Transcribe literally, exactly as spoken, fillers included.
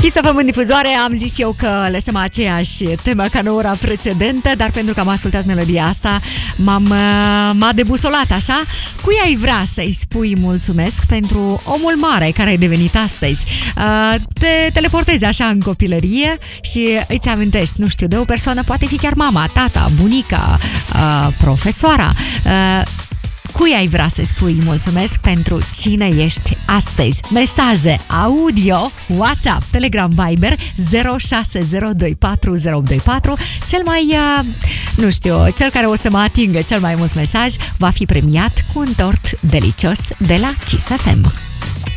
Să fim în difuzoare, am zis eu că lăsăm aceeași temă ca în ora precedentă, dar pentru că am ascultat melodia asta, m-am, m-a debusolat așa. Cui ai vrea să-i spui mulțumesc pentru omul mare care ai devenit astăzi? Te teleportezi așa în copilărie și îți amintești, nu știu, de o persoană, poate fi chiar mama, tata, bunica, profesoara. Cui ai vrea să spui mulțumesc pentru cine ești astăzi? Mesaje audio, WhatsApp, Telegram, Viber zero șase zero doi patru zero doi patru. Cel mai, nu știu, cel care o să mă atingă cel mai mult mesaj va fi premiat cu un tort delicios de la Kiss F M.